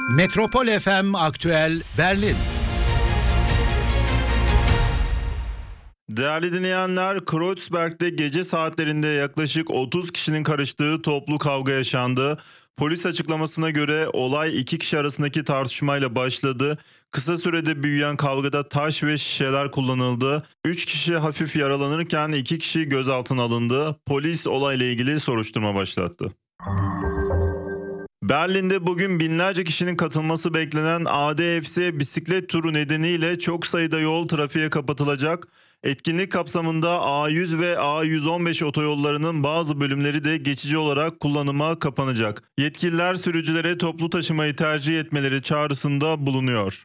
Metropol FM Aktüel Berlin. Değerli dinleyenler, Kreuzberg'de gece saatlerinde yaklaşık 30 kişinin karıştığı toplu kavga yaşandı. Polis açıklamasına göre olay iki kişi arasındaki tartışmayla başladı. Kısa sürede büyüyen kavgada taş ve şişeler kullanıldı. 3 kişi hafif yaralanırken 2 kişi gözaltına alındı. Polis olayla ilgili soruşturma başlattı. Berlin'de bugün binlerce kişinin katılması beklenen ADFC bisiklet turu nedeniyle çok sayıda yol trafiğe kapatılacak. Etkinlik kapsamında A100 ve A115 otoyollarının bazı bölümleri de geçici olarak kullanıma kapanacak. Yetkililer sürücülere toplu taşımayı tercih etmeleri çağrısında bulunuyor.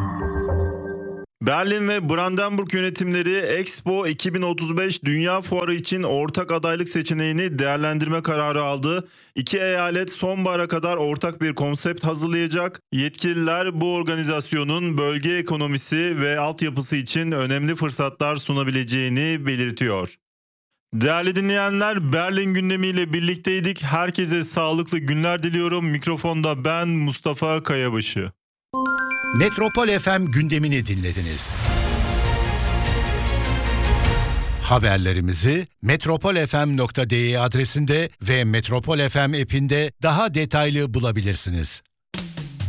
Berlin ve Brandenburg yönetimleri Expo 2035 Dünya Fuarı için ortak adaylık seçeneğini değerlendirme kararı aldı. İki eyalet sonbahara kadar ortak bir konsept hazırlayacak. Yetkililer bu organizasyonun bölge ekonomisi ve altyapısı için önemli fırsatlar sunabileceğini belirtiyor. Değerli dinleyenler, Berlin gündemiyle birlikteydik. Herkese sağlıklı günler diliyorum. Mikrofonda ben Mustafa Kayabaşı. Metropol FM gündemini dinlediniz. Haberlerimizi metropolfm.de adresinde ve Metropol FM app'inde daha detaylı bulabilirsiniz.